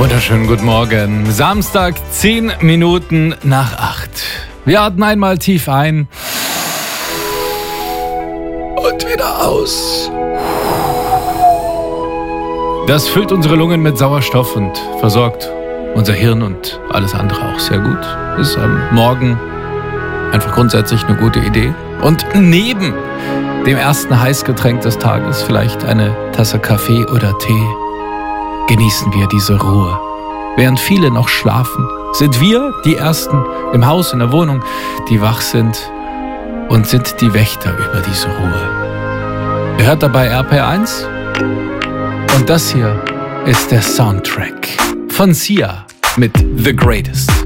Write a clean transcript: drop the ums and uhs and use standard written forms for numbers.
Wunderschönen guten Morgen. Samstag, 10 Minuten nach 8. Wir atmen einmal tief ein und wieder aus. Das füllt unsere Lungen mit Sauerstoff und versorgt unser Hirn und alles andere auch sehr gut. Ist am Morgen einfach grundsätzlich eine gute Idee. Und neben dem ersten Heißgetränk des Tages, vielleicht eine Tasse Kaffee oder Tee, genießen wir diese Ruhe. Während viele noch schlafen, sind wir die Ersten im Haus, in der Wohnung, die wach sind und sind die Wächter über diese Ruhe. Ihr hört dabei RPR1 und das hier ist der Soundtrack von Sia mit The Greatest.